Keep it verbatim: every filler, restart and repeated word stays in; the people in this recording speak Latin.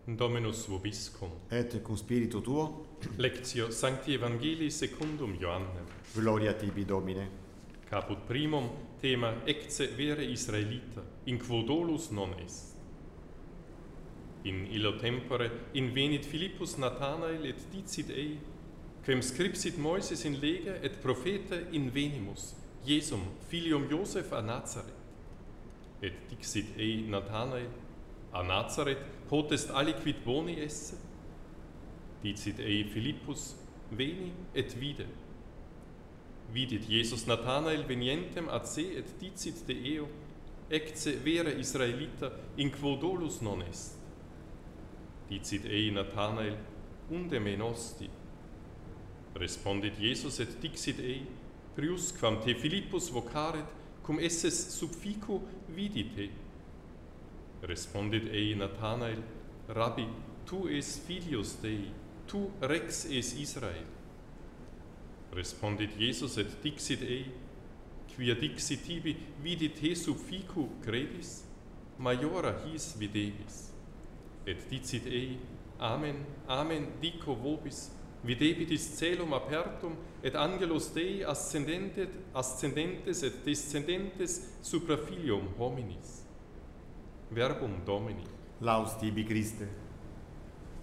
Dominus vobiscum. Et cum spiritu tuo, Lectio Sancti Evangelii secundum Ioannem. gloria tibi, Domine. Caput primum thema ecce vere Israelita, in quo dolus non est. In illo tempore invenit Philippus Nathanael et dicit ei, quem scripsit Moises in lega et prophete invenimus, Jesum, filium Joseph a Nazareth. Et dixit ei Nathanael, a Nazareth potest aliquid boni esse? Dicit ei Philippus, veni et vide. Vidit Jesus Nathanael venientem ad se et dicit de eo, ecce vere Israelita, in quo dolus non est. Dicit ei Nathanael, unde me nosti? Respondit Jesus et dixit ei, prius quam te Philippus vocaret, cum esses sub fico vidite. Respondit ei Nathanael, Rabbi, tu es filius Dei, tu rex es Israel. Respondit Jesus et dixit ei, quia dixit tibi vidit te sub fico credis, maiora his videbis. Et dicit ei, Amen, Amen, dico vobis, videbitis celum apertum, et angelos Dei ascendentes, ascendentes et descendentes supra filium hominis. Verbum Domini. Laus tibi, Christe.